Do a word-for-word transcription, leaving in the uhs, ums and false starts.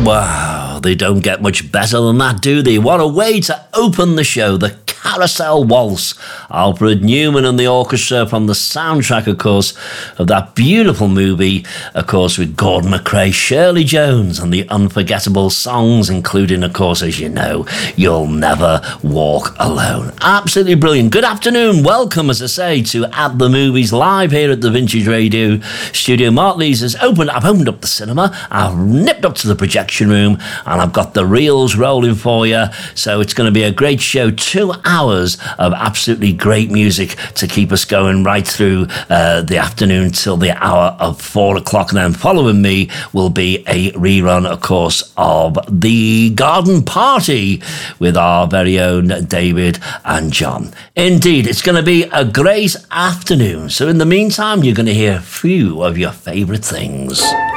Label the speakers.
Speaker 1: Wow, they don't get much better than that, do they? What a way to open the show. The Carousel Waltz. Alfred Newman and the orchestra from the soundtrack, of course, of that beautiful movie, of course, with Gordon MacRae, Shirley Jones, and the unforgettable songs, including, of course, as you know, You'll Never Walk Alone. Absolutely brilliant. Good afternoon. Welcome, as I say, to At the Movies, live here at the Vintage Radio studio. Mark Lees has opened, I've opened up the cinema, I've nipped up to the projection room, and I've got the reels rolling for you. So it's going to be a great show. Two hours of absolutely great music to keep us going right through uh, the afternoon till the hour of four o'clock. And then following me will be a rerun, of course, of The Garden Party with our very own David and John. Indeed, it's going to be a great afternoon. So in the meantime, you're going to hear a few of your favourite things.